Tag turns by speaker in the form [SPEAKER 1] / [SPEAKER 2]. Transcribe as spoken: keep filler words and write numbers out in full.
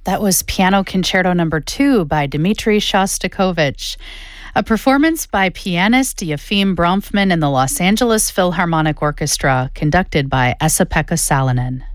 [SPEAKER 1] That was Piano Concerto Number Two by Dmitri Shostakovich, a performance by pianist Yefim Bronfman and the Los Angeles Philharmonic Orchestra, conducted by Esa-Pekka Salonen.